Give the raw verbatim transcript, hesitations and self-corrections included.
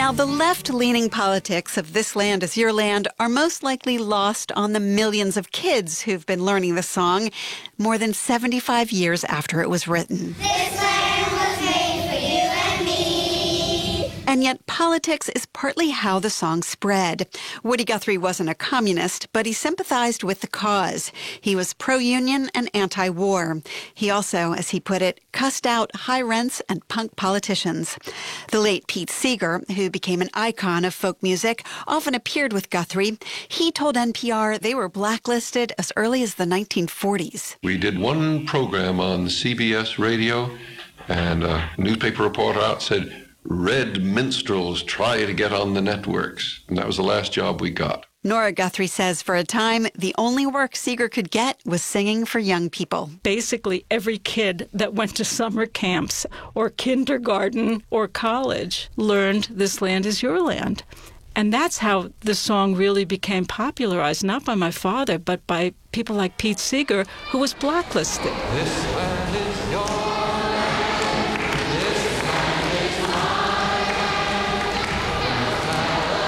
Now, the left-leaning politics of This Land Is Your Land are most likely lost on the millions of kids who've been learning the song more than seventy-five years after it was written. This land was made for you and me. And yet, politics is partly how the song spread. Woody Guthrie wasn't a communist, but he sympathized with the cause. He was pro-union and anti-war. He also, as he put it, cussed out high rents and punk politicians. The late Pete Seeger, who became an icon of folk music, often appeared with Guthrie. He told N P R they were blacklisted as early as the nineteen forties. We did one program on C B S radio, and a newspaper reporter out said, "Red minstrels try to get on the networks." And that was the last job we got. Nora Guthrie says for a time, the only work Seeger could get was singing for young people. Basically, every kid that went to summer camps or kindergarten or college learned This Land Is Your Land. And that's how the song really became popularized, not by my father, but by people like Pete Seeger, who was blacklisted. This